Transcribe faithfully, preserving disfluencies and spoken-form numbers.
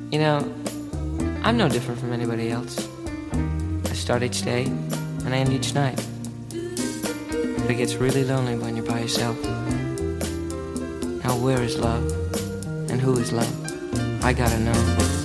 You know, I'm no different from anybody else. I start each day and I end each night. But it gets really lonely when you're by yourself. Now where is love? And who is love? I gotta know.